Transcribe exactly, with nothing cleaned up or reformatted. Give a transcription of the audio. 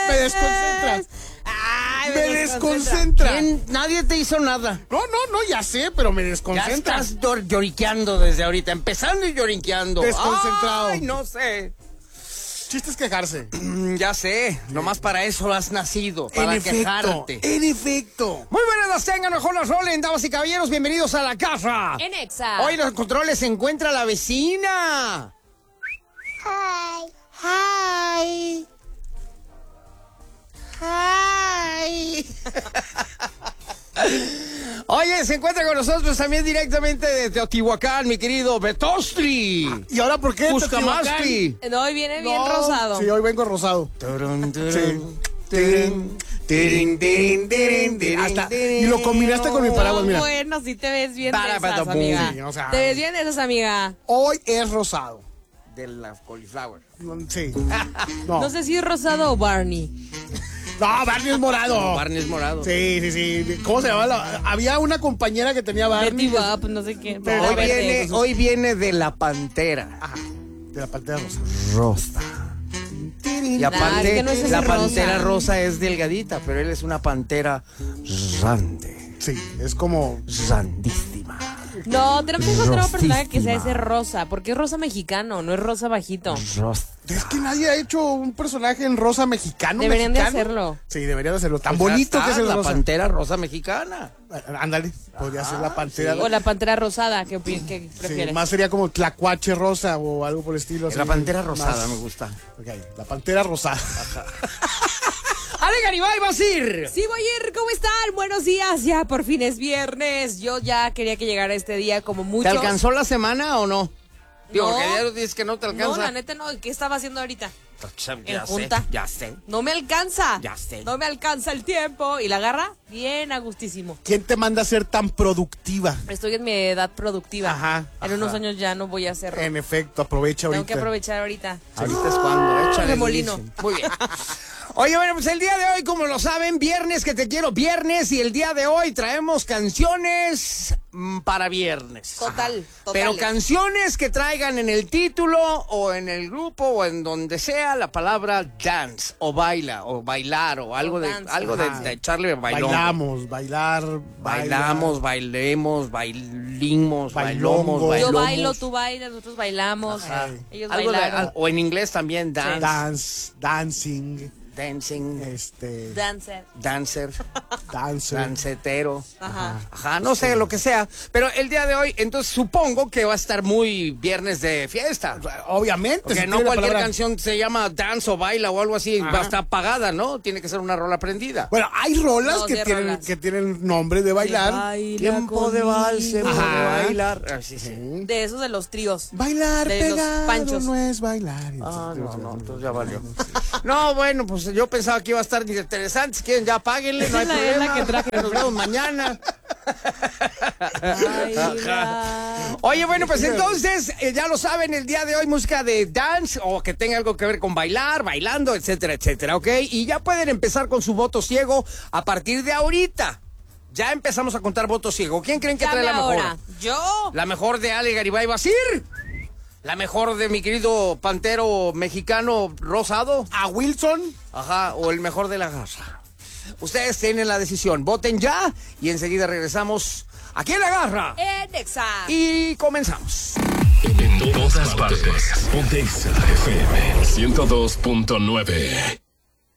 Me desconcentras. Ay, me desconcentra. ¿Quién? Nadie te hizo nada. No, no, no, ya sé, pero me Ya desconcentra. estás llor- lloriqueando desde ahorita, empezando y lloriqueando. Desconcentrado. Ay, no sé. Chiste es quejarse. Mm, Ya sé, nomás para eso has nacido, para en efecto, quejarte. en efecto. Muy buenas las tengan, mejor las rolen, damas y caballeros, bienvenidos a la casa. En Exa. Hoy en los controles se encuentra la vecina. Hi. Hi. Hi. Oye, se encuentra con nosotros también directamente de Teotihuacán, mi querido Betostri. ¿Y ahora por qué? Buscamaski. No, hoy viene bien No, rosado. Sí, hoy vengo rosado. Turun, turun, Sí. turun, tirin, tirin, tirin, tirin, Hasta- tirin. y lo combinaste con mi paraguas, mira. Bueno, sí te ves bien de Para, para, esas, pum. amiga. Sí, o sea- Te ves bien de esas, amiga. Hoy es rosado. De la cauliflower. Sí. No, No sé si es rosado o Barney. no, Barney es morado. Barney es morado. Sí, sí, sí. ¿Cómo se llamaba? La- Había una compañera que tenía Betty Barney. Bob, no sé qué. Pero Hoy Verde. viene, hoy viene de la pantera. Ajá, de la pantera rosa. Rosa. Y Nah, aparte, es que no es ese la rosa. pantera rosa es delgadita, pero él es una pantera grande, Sí, es como... grandísima. No, tenemos que encontrar un personaje que sea Rosísima. ese rosa, porque es rosa mexicano, no es rosa bajito. Rosa. Es que nadie ha hecho un personaje en rosa mexicano. Deberían de mexicano. hacerlo. Sí, deberían de hacerlo. Tan Pues ya bonito está, que es el la rosa. pantera rosa mexicana. Ándale, podría ser la pantera. O la pantera rosada, ¿qué, opi- qué Sí, prefieres? más sería como tlacuache rosa o algo por el estilo. así. La pantera rosada Más- me gusta. Ok, la pantera rosada. Ale Garibay, vas a ir. Sí, voy a ir, ¿cómo están? Buenos días, ya por fin es viernes. Yo ya quería que llegara este día como ¿Te muchos. alcanzó la semana o no? Digo, No. que ya dices que no te alcanza. No, la neta no. ¿Qué estaba haciendo ahorita? Ya en junta. sé, ya sé. No me alcanza. Ya sé. No me alcanza el tiempo. ¿Y la agarra? Bien, a gustísimo. ¿Quién te manda a ser tan productiva? Estoy en mi edad productiva. Ajá, En unos años ya no voy a hacerlo. En efecto, aprovecha Tengo ahorita. que aprovechar ahorita. Ahorita es cuando, échale. remolino. durísimo. Muy bien. Oye, bueno, pues el día de hoy, como lo saben, viernes que te quiero, viernes, y el día de hoy traemos canciones mm, para viernes. Total, total. Pero canciones que traigan en el título o en el grupo o en donde sea la palabra dance o baila o bailar o algo de dance. algo de, Ajá. de echarle bailón. Bailamos, bailar, Bailamos, bailemos, bailimos, Bailongo. bailomos, Yo bailomos. bailo, tú bailas, nosotros bailamos. Ajá. Ellos Algo de- bailaron. al- o en inglés también dance, dance, dancing, dancing, este, Dancer. dancer, dancer. dancetero. Ajá. Ajá, no sé, lo que sea. Pero el día de hoy, entonces supongo que va a estar muy viernes de fiesta. Obviamente. Porque si no tiene la cualquier palabra- canción se llama dance o baila o algo así, Ajá. va a estar apagada, ¿no? Tiene que ser una rola prendida. Bueno, hay rolas No, que, sí hay tienen, rolas. que tienen nombre de bailar. Baila Tiempo de vals, tiempo de Ajá. bailar. Ah, sí, sí. De esos de los tríos. Bailar De los pegado panchos. no es bailar. Ah, no, no, entonces ya valió. No, bueno, pues yo pensaba que iba a estar interesante. Si quieren, ya páguenle, no hay Esa es la- es la problema. que traje. Nos vemos mañana. Baila. Oye, bueno, pues entonces, eh, ya lo saben, el día de hoy música de dance o que tenga algo que ver con bailar, bailando, etcétera, etcétera, ¿ok? Y ya pueden empezar con su voto ciego a partir de ahorita. Ya empezamos a contar voto ciego. ¿Quién creen que Llame trae la mejor? ahora. Yo. La mejor de Ale Garibay Basir. La mejor de mi querido pantero mexicano rosado. A Wilson. Ajá, o el mejor de la garra. Ustedes tienen la decisión. Voten ya y enseguida regresamos aquí en la garra. En Exa. Y comenzamos. En todas partes. Ponte Exa F M ciento dos punto nueve.